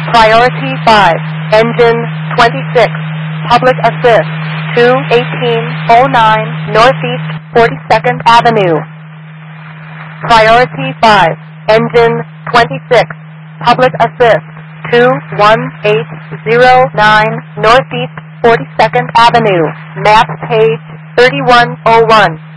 Priority 5, engine 26, public assist to 1809 Northeast 42nd Avenue. Priority 5, engine 26, public assist to 1809 Northeast 42nd Avenue, map page 3101.